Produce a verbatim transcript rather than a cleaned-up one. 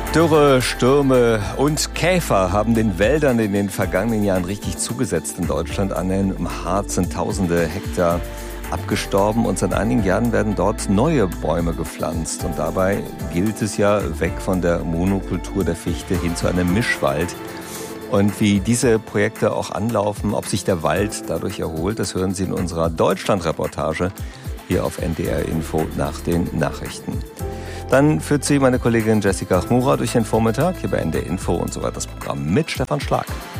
Dürre, Stürme und Käfer haben den Wäldern in den vergangenen Jahren richtig zugesetzt in Deutschland. Allein im Harz sind tausende Hektar abgestorben und seit einigen Jahren werden dort neue Bäume gepflanzt. Und dabei gilt es ja, weg von der Monokultur der Fichte hin zu einem Mischwald. Und wie diese Projekte auch anlaufen, ob sich der Wald dadurch erholt, das hören Sie in unserer Deutschland-Reportage hier auf N D R Info nach den Nachrichten. Dann führt Sie meine Kollegin Jessica Chmura durch den Vormittag hier bei N D R Info und so weiter das Programm mit Stefan Schlag.